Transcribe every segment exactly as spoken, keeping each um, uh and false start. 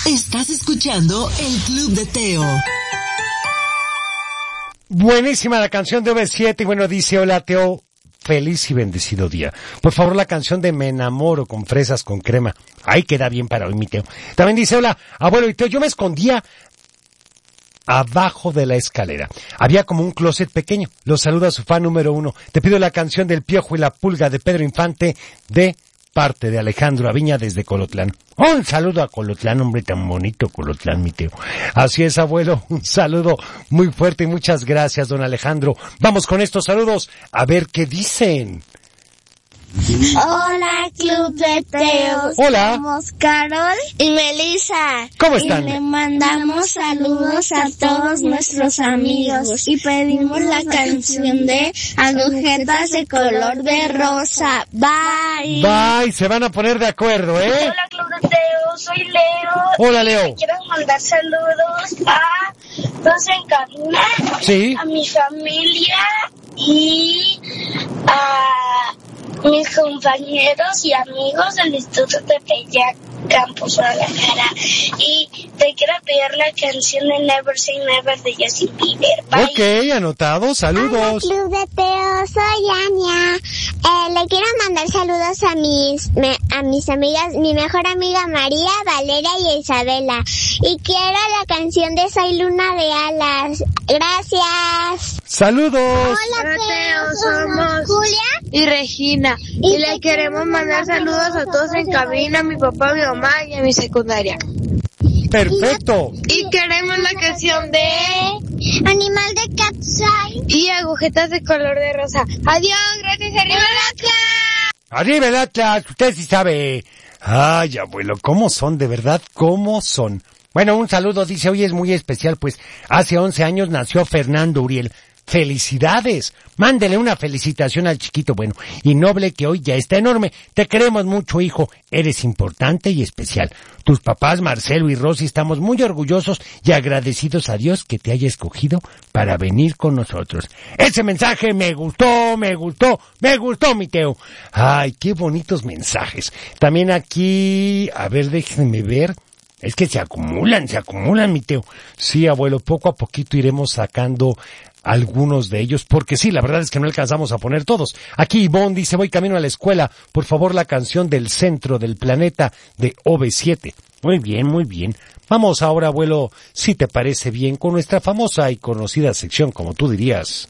Estás escuchando el Club de Teo. Buenísima la canción de O V siete y bueno, dice, hola Teo, feliz y bendecido día. Por favor, la canción de Me enamoro con fresas con crema. Ay, queda bien para hoy, mi Teo. También dice, hola, abuelo y Teo, yo me escondía abajo de la escalera. Había como un closet pequeño. Los saluda su fan número uno. Te pido la canción del Piojo y la Pulga de Pedro Infante de parte de Alejandro Aviña desde Colotlán. Un saludo a Colotlán, hombre tan bonito Colotlán, mi Teo. Así es, abuelo, un saludo muy fuerte y muchas gracias, don Alejandro. Vamos con estos saludos a ver qué dicen. Hola, Club de Teo. Hola. Somos Carol y Melissa. ¿Cómo están? Y le mandamos saludos a todos nuestros amigos. Y pedimos la canción de Agujetas de color de rosa. Bye. Bye, se van a poner de acuerdo, ¿eh? Hola, Club de Teo. Soy Leo. Hola, Leo. Quiero mandar saludos a todos en cabina. Sí. A mi familia y a mis compañeros y amigos del Instituto de Tepeyac, Campus Guadalajara. Y te quiero pedir la canción de Never Say Never de Justin Bieber. Bye. Ok, anotado, saludos. Hola, Club de Teo, soy Ania. Eh, le quiero mandar saludos a mis me, a mis amigas, mi mejor amiga María, Valeria y Isabela. Y quiero la canción de Soy Luna de Alas. Gracias. Saludos. Hola, Teo, somos Julia y Regina. Y, y le queremos mandar saludos a todos en cabina, a mi papá, a mi mamá y a mi secundaria. Perfecto. Y queremos la canción de Animal de Capsule y Agujetas de color de rosa. Adiós, gracias, arriba el Atlas. Arriba el Atlas, usted sí sabe. Ay, abuelo, ¿cómo son? De verdad, ¿cómo son? Bueno, un saludo, dice, hoy es muy especial, pues hace once años nació Fernando Uriel. ¡Felicidades! Mándele una felicitación al chiquito bueno y noble que hoy ya está enorme. Te queremos mucho, hijo. Eres importante y especial. Tus papás, Marcelo y Rosy, estamos muy orgullosos y agradecidos a Dios que te haya escogido para venir con nosotros. Ese mensaje me gustó, me gustó, me gustó, mi Teo. Ay, qué bonitos mensajes. También aquí, a ver, déjenme ver. Es que se acumulan, se acumulan, mi Teo. Sí, abuelo, poco a poquito iremos sacando algunos de ellos, porque sí, la verdad es que no alcanzamos a poner todos. Aquí Ivonne dice, voy camino a la escuela, por favor la canción del centro del planeta de O V siete. Muy bien, muy bien. Vamos ahora, abuelo, si te parece bien, con nuestra famosa y conocida sección, como tú dirías.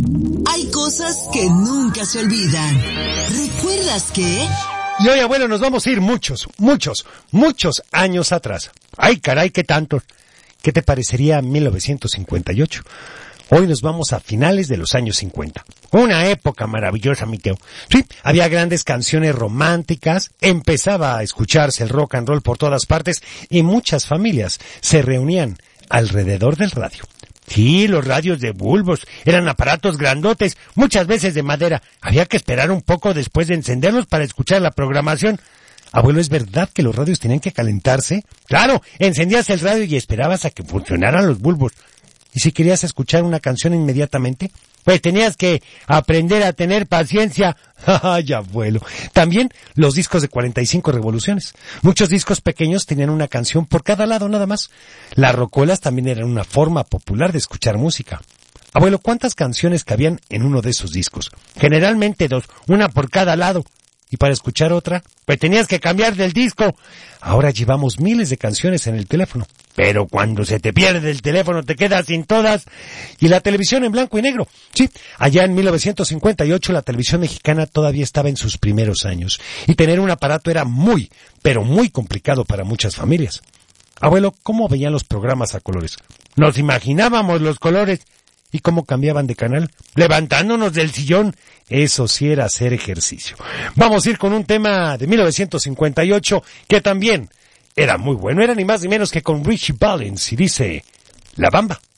Hay cosas que nunca se olvidan. ¿Recuerdas que? Y hoy, abuelo, nos vamos a ir muchos, muchos, muchos años atrás. Ay, caray, qué tantos. ¿Qué te parecería mil novecientos cincuenta y ocho? Hoy nos vamos a finales de los años cincuenta. Una época maravillosa, mi Teo. Sí, había grandes canciones románticas, empezaba a escucharse el rock and roll por todas partes y muchas familias se reunían alrededor del radio. Sí, los radios de bulbos eran aparatos grandotes, muchas veces de madera. Había que esperar un poco después de encenderlos para escuchar la programación. Abuelo, ¿es verdad que los radios tenían que calentarse? Claro, encendías el radio y esperabas a que funcionaran los bulbos. ¿Y si querías escuchar una canción inmediatamente? Pues tenías que aprender a tener paciencia. Ay, abuelo. También los discos de cuarenta y cinco revoluciones. Muchos discos pequeños tenían una canción por cada lado nada más. Las rocolas también eran una forma popular de escuchar música. Abuelo, ¿cuántas canciones cabían en uno de esos discos? Generalmente dos, una por cada lado. Y para escuchar otra, pues tenías que cambiar del disco. Ahora llevamos miles de canciones en el teléfono. Pero cuando se te pierde el teléfono te quedas sin todas. Y la televisión en blanco y negro. Sí, allá en mil novecientos cincuenta y ocho la televisión mexicana todavía estaba en sus primeros años. Y tener un aparato era muy, pero muy complicado para muchas familias. Abuelo, ¿cómo veían los programas a colores? Nos imaginábamos los colores. ¿Y cómo cambiaban de canal? Levantándonos del sillón. Eso sí era hacer ejercicio. Vamos a ir con un tema de mil novecientos cincuenta y ocho que también era muy bueno. Era ni más ni menos que con Richie Valens y dice La Bamba.